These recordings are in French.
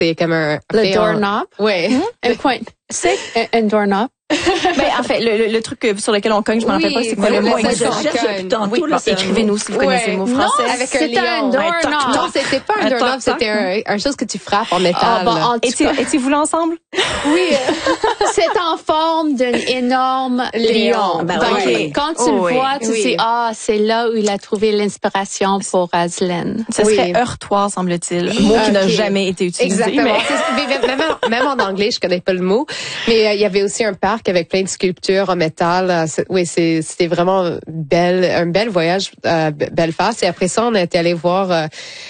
C'est comme un le doorknob. Oui. Un coin. C'est un doorknob. Ben, en fait, le truc sur lequel on cogne, je me rappelle pas, c'est quoi le mot exact? Écrivez-nous, s'il vous connaissez le mot français. Non, c'était un doorknob. Non, c'était pas un doorknob, c'était un chose que tu frappes en métal. Étiez-vous là ensemble? Oui. C'est en forme d'un énorme lion. Ben, donc, oui. quand tu le vois, tu sais, c'est là où il a trouvé l'inspiration pour Aslan. Ce serait heurtoir, semble-t-il. Mot qui n'a jamais été utilisé. Exactement. Même en anglais, je connais pas le mot. Mais il y avait aussi un parc avec plein de sculptures en métal. C'était vraiment un bel voyage à Belfast. Et après ça, on était allé voir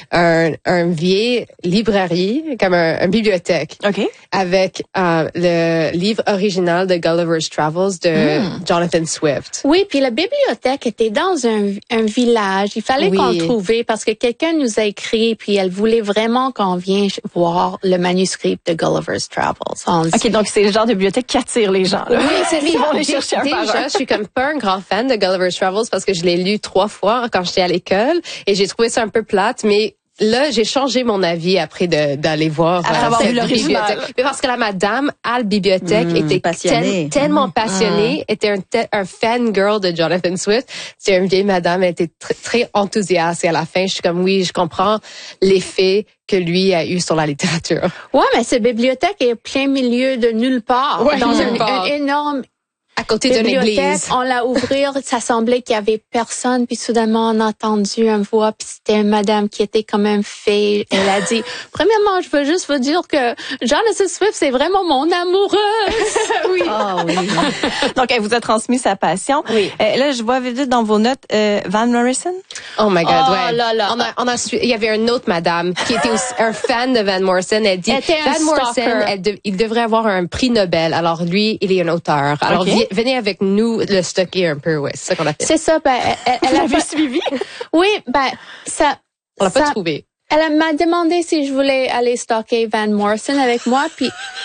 un vieille librairie, comme un bibliothèque. OK. Avec le livre original de Gulliver's Travels de Jonathan Swift. Oui, puis la bibliothèque était dans un village. Il fallait qu'on le trouve parce que quelqu'un nous a écrit, puis elle voulait vraiment qu'on vienne voir le manuscrit de Gulliver's Travels. OK, donc c'est le genre de bibliothèque qui attire les gens. Là. Oui, c'est Ils vont les chercher un par un. Déjà, je suis comme pas un grand fan de Gulliver's Travels parce que je l'ai lu 3 fois quand j'étais à l'école et j'ai trouvé ça un peu plate, mais là, j'ai changé mon avis après d'aller voir cette bibliothèque. Mais parce que la madame à la bibliothèque était tellement passionnée, était un fangirl de Jonathan Swift. C'est une vieille madame, elle était très, très enthousiaste. Et à la fin, je suis comme, oui, je comprends l'effet que lui a eu sur la littérature. Ouais, mais cette bibliothèque est plein milieu de nulle part. Ouais, dans un énorme à côté d'une église. On l'a ouvert, ça semblait qu'il y avait personne, puis soudainement on a entendu une voix, puis c'était une madame qui était quand même fée. Elle a dit, premièrement, je veux juste vous dire que Jonathan Swift, c'est vraiment mon amoureuse. Oui. Ah oui. Donc, elle vous a transmis sa passion. Oui. Là, je vois vite dans vos notes Van Morrison. Oh my God, ouais. Là, là. Il y avait une autre madame qui était aussi un fan de Van Morrison. Elle dit, Van Morrison, il devrait avoir un prix Nobel. Alors lui, il est un auteur. Alors venez avec nous le stocker un peu, ouais. C'est ça qu'on a fait. C'est ça, elle avait suivi. Oui, on l'a pas trouvé. Elle m'a demandé si je voulais aller stalker Van Morrison avec moi, puis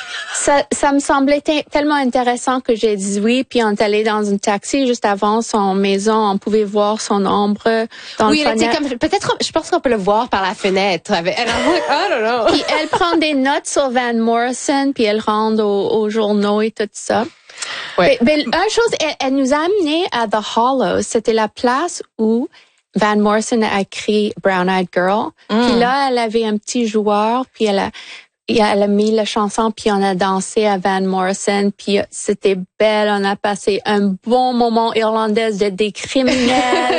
ça me semblait tellement intéressant que j'ai dit oui, puis on est allé dans un taxi juste avant son maison, on pouvait voir son ombre dans le fenêtre. Oui, peut-être, je pense qu'on peut le voir par la fenêtre. I don't know. Puis elle prend des notes sur Van Morrison, puis elle rend aux journaux et tout ça. Ouais. Mais une chose, elle nous a amené à The Hollow. C'était la place où Van Morrison a écrit Brown Eyed Girl. Puis là, elle avait un petit joueur, puis elle a mis la chanson, puis on a dansé à Van Morrison, puis c'était belle. On a passé un bon moment irlandais des criminels.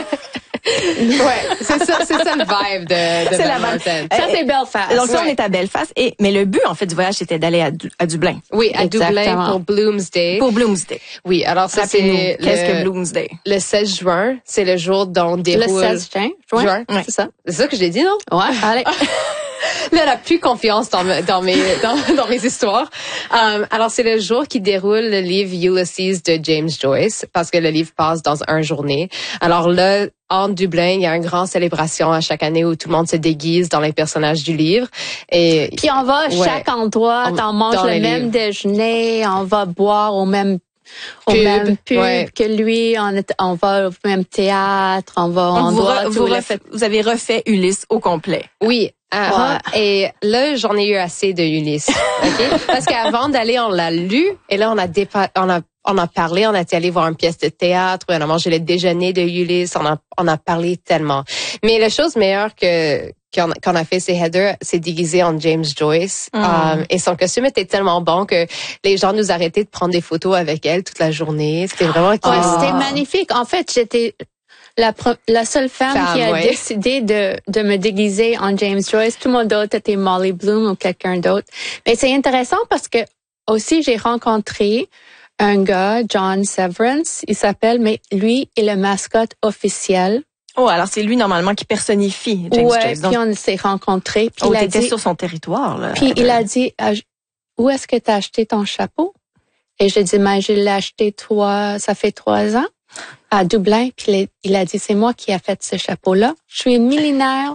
Ouais, c'est ça le vibe de Van Morrison. Ça, c'est Belfast. Donc ça, on est à Belfast. Mais le but, en fait, du voyage, c'était d'aller à Dublin. Oui, à Dublin pour Bloomsday. Pour Bloomsday. Oui, alors ça, c'est qu'est-ce que Bloomsday? Le 16 juin, c'est le jour dont on déroule... Le 16 juin? Ouais. C'est ça? C'est ça que je l'ai dit, non? Ouais, allez. Là, elle a plus confiance dans mes histoires. Alors, c'est le jour qui déroule le livre Ulysses de James Joyce, parce que le livre passe dans une journée. Alors là, en Dublin, il y a une grande célébration à chaque année où tout le monde se déguise dans les personnages du livre. Et puis on va à chaque endroit, on mange le même déjeuner, on va boire au même pub que lui, on va au même théâtre, vous avez refait Ulysse au complet. Oui. Et là, j'en ai eu assez de Ulysse. Okay? Parce qu'avant d'aller, on l'a lu et là, on a parlé, on est allé voir une pièce de théâtre, on a mangé le déjeuner de Ulysse, on a parlé tellement. Mais la chose meilleure qu'on a fait, c'est Heather s'est déguisée en James Joyce. Et son costume était tellement bon que les gens nous arrêtaient de prendre des photos avec elle toute la journée. C'était vraiment c'était magnifique. En fait, j'étais la seule femme qui a décidé de me déguiser en James Joyce. Tout le monde d'autre était Molly Bloom ou quelqu'un d'autre. Mais c'est intéressant parce que aussi j'ai rencontré un gars, John Severance, il s'appelle, mais lui est le mascotte officiel. Oh, alors c'est lui normalement qui personnifie James Joyce. Puis on s'est rencontrés. Puis il était sur son territoire, là. Puis il a dit, où est-ce que tu as acheté ton chapeau? Et j'ai dit, je l'ai acheté ça fait 3 ans à Dublin. Puis il a dit, c'est moi qui ai fait ce chapeau-là. Je suis millénaire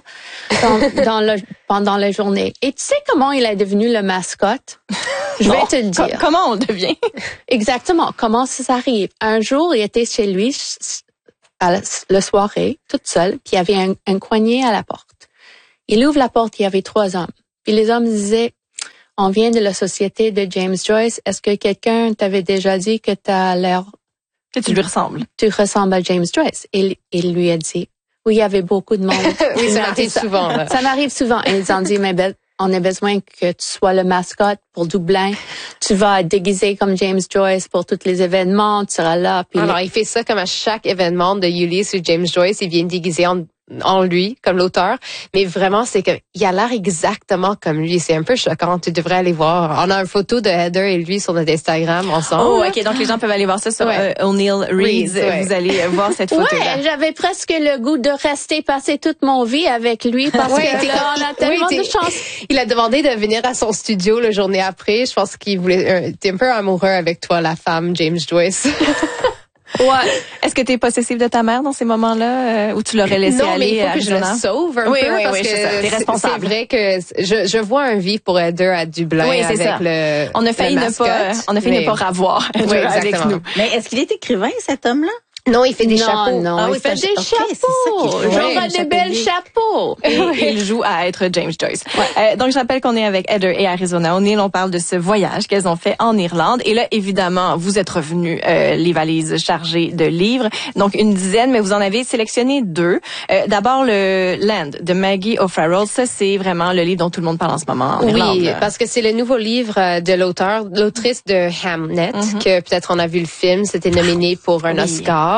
pendant la journée. Et tu sais comment il est devenu le mascotte? Je vais te le dire. Comment on devient? Exactement. Comment ça arrive? Un jour, il était chez lui à la soirée, toute seule, puis il y avait un coignet à la porte. Il ouvre la porte, il y avait 3 hommes. Puis les hommes disaient, on vient de la société de James Joyce. Est-ce que quelqu'un t'avait déjà dit que t'as l'air... Que tu lui ressembles. Tu ressembles à James Joyce. Et il lui a dit, oui, il y avait beaucoup de monde. Oui, ça m'arrive souvent. Là. Ça m'arrive souvent. Et ils ont dit, mais on a besoin que tu sois le mascotte pour Dublin. Tu vas être déguisé comme James Joyce pour tous les événements. Tu seras là. Puis alors, il fait ça comme à chaque événement de Ulysse ou James Joyce. Il vient déguisé en lui, comme l'auteur. Mais vraiment, c'est que il a l'air exactement comme lui. C'est un peu choquant. Tu devrais aller voir. On a une photo de Heather et lui sur notre Instagram ensemble. Oh, OK. Donc, les gens peuvent aller voir ça sur O'Neill Reads. Vous allez voir cette photo-là. Ouais, j'avais presque le goût de passer toute mon vie avec lui parce que là, on a tellement de chance. Il a demandé de venir à son studio la journée après. Je pense qu'il voulait, t'es un peu amoureux avec toi, la femme James Joyce. Ouais. Est-ce que tu es possessive de ta mère dans ces moments-là où tu l'aurais laissé aller? Non, mais il faut que je le sauve un peu parce que t'es responsable. C'est vrai que je vois un vivre pour Heather à Dublin avec ça. On a failli ne pas ravoir Heather avec nous. Mais est-ce qu'il est écrivain, cet homme-là? Non, il fait des chapeaux. Non, il fait des chapeaux. Genre des belles chapeaux. Et il joue à être James Joyce. Donc, je rappelle qu'on est avec Heather et Arizona O'Neill. On parle de ce voyage qu'elles ont fait en Irlande. Et là, évidemment, vous êtes revenus les valises chargées de livres. Donc, une dizaine, mais vous en avez sélectionné 2. D'abord, le Land de Maggie O'Farrell. Ça, c'est vraiment le livre dont tout le monde parle en ce moment en Irlande. Oui, parce que c'est le nouveau livre de l'autrice de Hamnet, que peut-être on a vu le film. C'était nominé pour un Oscar.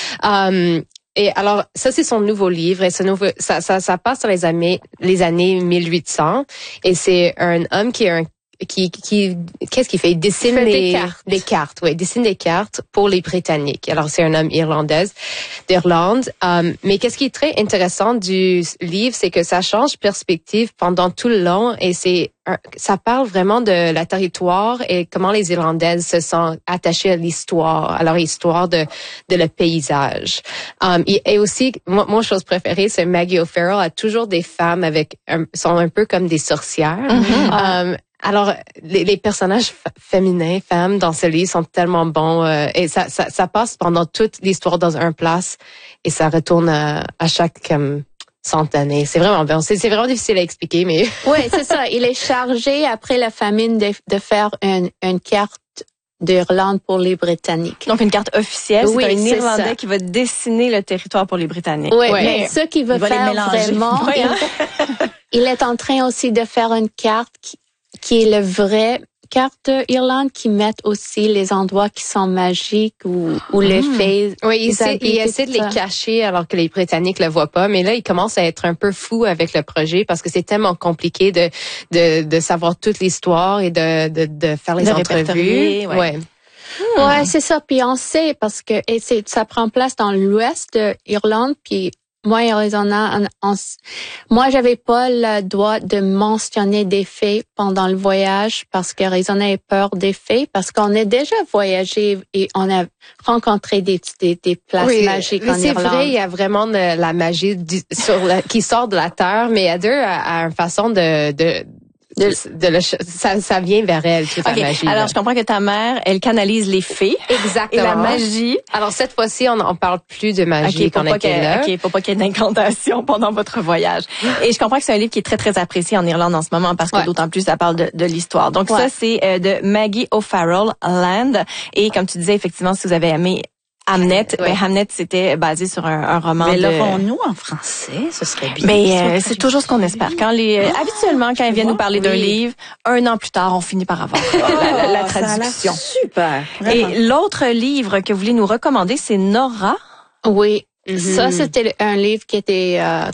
Et alors, ça, c'est son nouveau livre. Et ça passe dans les années 1800. Et c'est un homme qu'est-ce qu'il fait? Il dessine des cartes. Oui, il dessine des cartes pour les Britanniques. Alors, c'est un homme d'Irlande. Mais qu'est-ce qui est très intéressant du livre, c'est que ça change perspective pendant tout le long et ça parle vraiment de la territoire et comment les Irlandaises se sont attachées à leur histoire de le paysage. Et aussi, mon chose préférée, c'est Maggie O'Farrell a toujours des femmes sont un peu comme des sorcières. Alors, les personnages féminins, femmes dans ce livre sont tellement bons et ça passe pendant toute l'histoire dans un place et ça retourne à chaque centaine d'années. C'est vraiment bien. C'est vraiment difficile à expliquer, mais oui, c'est ça. Il est chargé après la famine de faire une carte d'Irlande pour les Britanniques. Donc une carte officielle, c'est un Irlandais qui va dessiner le territoire pour les Britanniques. Oui, mais ce qu'il veut faire vraiment, il est en train aussi de faire une carte qui est le vrai carte d'Irlande qui mettent aussi les endroits qui sont magiques ou les fées. Oui, il essaie de les cacher alors que les Britanniques le voient pas. Mais là, il commence à être un peu fou avec le projet parce que c'est tellement compliqué de savoir toute l'histoire et de faire les entrevues. Ouais, c'est ça. Puis on sait parce que ça prend place dans l'ouest d'Irlande. Puis moi, Arizona, moi, j'avais pas le droit de mentionner des fées pendant le voyage parce qu'Arizona a peur des fées parce qu'on a déjà voyagé et on a rencontré des places magiques en Irlande. C'est vrai, il y a vraiment de la magie qui sort de la terre, mais Heather a une façon ça vient vers elle, toute la magie. Alors, je comprends que ta mère, elle canalise les fées. Exactement. Et la magie. Alors, cette fois-ci, on parle plus de magie qu'on était là. OK, faut pas qu'il y ait d'incantation pendant votre voyage. Et je comprends que c'est un livre qui est très, très apprécié en Irlande en ce moment parce que d'autant plus, ça parle de l'histoire. Donc, ça, c'est de Maggie O'Farrell, Land. Et comme tu disais, effectivement, si vous avez aimé Hamnet, Hamnet, c'était basé sur un roman. Mais l'aurons-nous en français? Ce serait bien. Mais c'est toujours ce qu'on espère. Habituellement, quand ils viennent nous parler d'un livre, 1 an plus tard, on finit par avoir la traduction. Ça a super. Vraiment. Et l'autre livre que vous voulez nous recommander, c'est Nora. Oui. Ça, c'était un livre qui était a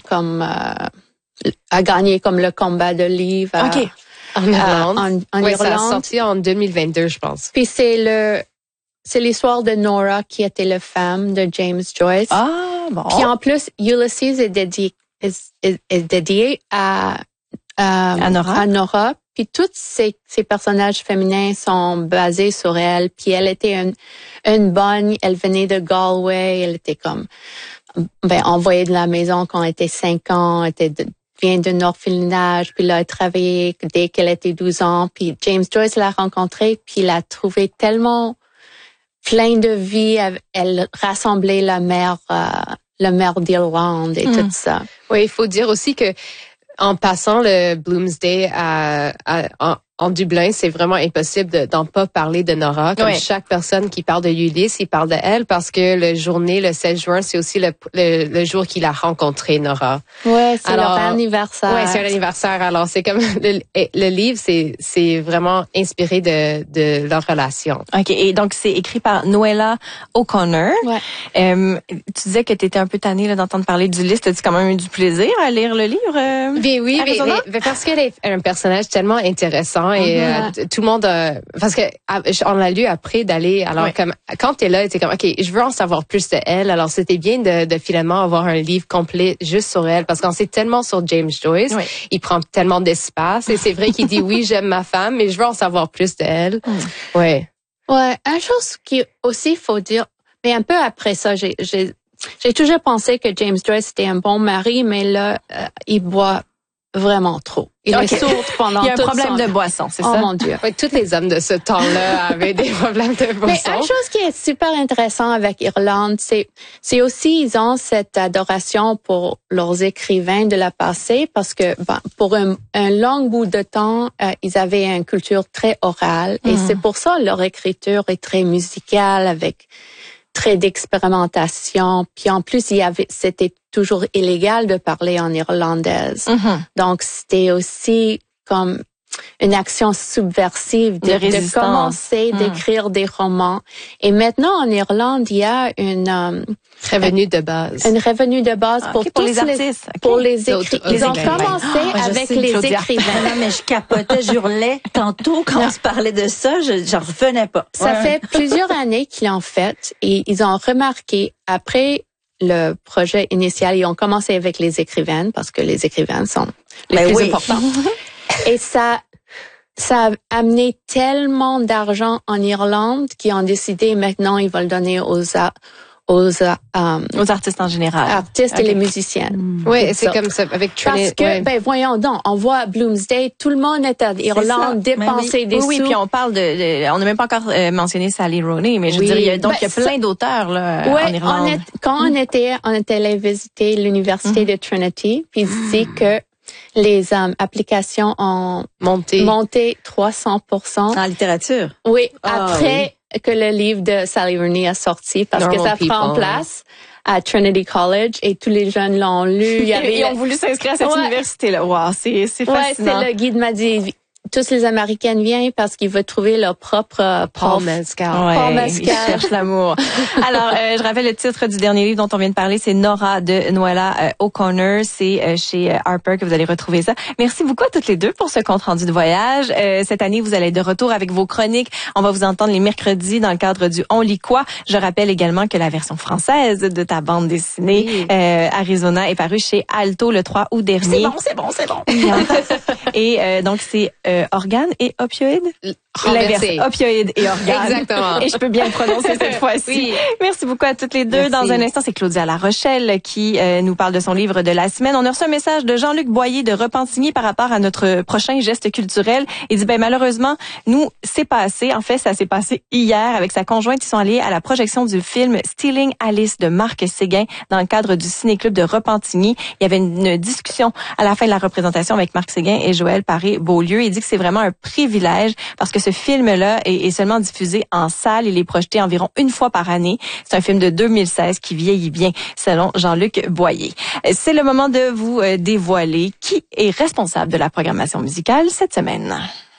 gagné comme le combat de livre. En Irlande. En Irlande. Ça a sorti en 2022, je pense. Puis c'est l'histoire de Nora qui était la femme de James Joyce. Ah, bon. Puis en plus, Ulysses est dédié à Nora. Puis tous ces personnages féminins sont basés sur elle. Puis elle était une bonne, elle venait de Galway, elle était comme envoyée de la maison quand elle était 5 ans, vient d'un orphelinage, puis là, elle travaillait dès qu'elle était 12 ans. Puis James Joyce l'a rencontrée, puis l'a trouvée tellement plein de vie, elle rassemblait la mère d'Irlande et tout ça. Oui, il faut dire aussi que en passant le Bloomsday en Dublin, c'est vraiment impossible d'en pas parler de Nora. Comme chaque personne qui parle de Ulysse, il parle de elle parce que le 16 juin, c'est aussi le jour qu'il a rencontré Nora. Ouais, c'est leur anniversaire. Ouais, c'est l'anniversaire. Alors, c'est comme le livre, c'est vraiment inspiré de leur relation. OK. Et donc, c'est écrit par Noella O'Connor. Ouais. Tu disais que tu étais un peu tannée là, d'entendre parler d'Ulysse. As-tu quand même eu du plaisir à lire le livre? Bien oui, mais parce qu'elle est un personnage tellement intéressant et tout le monde parce que on l'a lu après d'aller alors comme quand t'es là, t'es comme OK, je veux en savoir plus de elle. Alors c'était bien de finalement avoir un livre complet juste sur elle parce qu'on sait tellement sur James Joyce, il prend tellement d'espace et c'est vrai qu'il dit oui, j'aime ma femme, mais je veux en savoir plus de elle. Ouais. Ouais, une chose qui aussi faut dire, mais un peu après ça, j'ai toujours pensé que James Joyce était un bon mari, mais là il boit vraiment trop. Il est sourd pendant tout. Il y a un problème de boisson, c'est ça? Oh mon Dieu. Oui, tous les hommes de ce temps-là avaient des problèmes de boisson. Mais une chose qui est super intéressante avec Irlande, c'est aussi ils ont cette adoration pour leurs écrivains de la passé parce que pour un long bout de temps, ils avaient une culture très orale et c'est pour ça leur écriture est très musicale avec très d'expérimentation. Puis en plus, c'était toujours illégal de parler en irlandaise. Donc, c'était aussi comme une action subversive de commencer d'écrire des romans. Et maintenant, en Irlande, il y a une revenu de base. Une revenu de base pour tous les artistes. Pour les écrivains. Ils ont commencé avec les écrivains. Non, mais je capotais, j'hurlais tantôt quand on se parlait de ça, j'en revenais pas. Ça fait plusieurs années qu'ils l'ont fait et ils ont remarqué après le projet initial, ils ont commencé avec les écrivaines parce que les écrivaines sont les plus importants. Et ça a amené tellement d'argent en Irlande qu'ils ont décidé maintenant ils vont le donner aux artistes en général. Artistes et les musiciennes. Oui, c'est comme ça avec Trinity. Parce que, voyons donc, on voit Bloomsday, tout le monde est à Irlande, dépenser des sous. Oui, puis on parle on n'a même pas encore mentionné Sally Rooney, mais je veux dire, il y a plein d'auteurs, là, en Irlande. Quand on était allé visiter l'université de Trinity, puis il dit que les applications ont monté 300%. En littérature? Oui, après que le livre de Sally Rooney a sorti, parce que ça prend place à Trinity College et tous les jeunes l'ont lu. Ils ont voulu s'inscrire à cette université-là. Wow, c'est fascinant. Ouais, c'est le guide m'a dit. Tous les Américains viennent parce qu'ils veulent trouver leur propre Paul Mescal. Paul Mescal. Ils cherchent l'amour. Alors, je rappelle le titre du dernier livre dont on vient de parler, c'est Nora de Noella O'Connor. C'est chez Harper que vous allez retrouver ça. Merci beaucoup à toutes les deux pour ce compte rendu de voyage. Cette année, vous allez être de retour avec vos chroniques. On va vous entendre les mercredis dans le cadre du On lit quoi. Je rappelle également que la version française de ta bande dessinée Arizona est parue chez Alto le 3 août dernier. C'est bon. Et donc, c'est organes et opioïdes? L'inverse, opioïdes et organes. Exactement. Et je peux bien le prononcer cette fois-ci. Oui. Merci beaucoup à toutes les deux. Merci. Dans un instant, c'est Claudia Larochelle qui nous parle de son livre de la semaine. On a reçu un message de Jean-Luc Boyer de Repentigny par rapport à notre prochain geste culturel. Il dit, malheureusement, nous, c'est passé. En fait, ça s'est passé hier avec sa conjointe. Ils sont allés à la projection du film Stealing Alice de Marc Séguin dans le cadre du Ciné-Club de Repentigny. Il y avait une discussion à la fin de la représentation avec Marc Séguin et Joël Paré-Beaulieu. Il dit que c'est vraiment un privilège parce que ce film-là est seulement diffusé en salle. Il est projeté environ une fois par année. C'est un film de 2016 qui vieillit bien, selon Jean-Luc Boyer. C'est le moment de vous dévoiler qui est responsable de la programmation musicale cette semaine.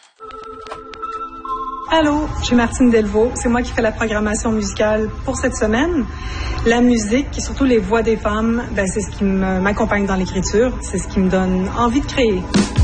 Allô, je suis Martine Delvaux. C'est moi qui fais la programmation musicale pour cette semaine. La musique et surtout les voix des femmes, c'est ce qui m'accompagne dans l'écriture. C'est ce qui me donne envie de créer.